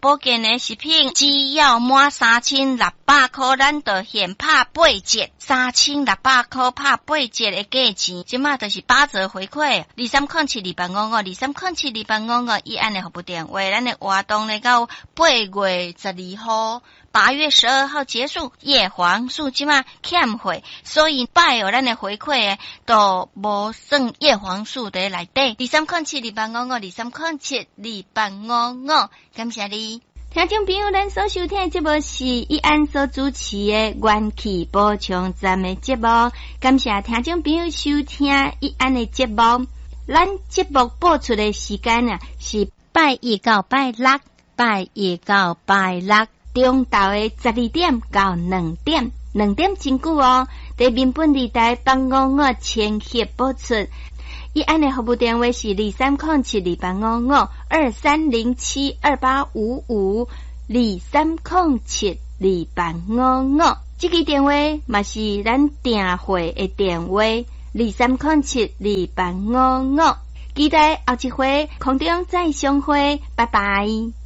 保健的食品，只要满3600块，咱就现拍8折，3600块拍8折的价钱，即马就是8折回馈，23072855，23072855，以安的服务电话，咱的活动来到8月12号。8月12号结束，叶黄素即马欠费，所以拜有咱的回馈都无算叶黄素在内底。23072855，23072855，感谢你。听众朋友，咱所收听的节目是义安所主持的元气补充站的节目，感谢听众朋友收听义安的节目。咱节目播出的时间是拜一到拜六，拜一到拜六。中昼的12點到2點，2點真久哦。在民本地台855千協播出，伊安的服務電話是23072855，23072855，23072855。這個電話嘛是咱訂貨的電話，23072855。期待後一回空中再相會，拜拜。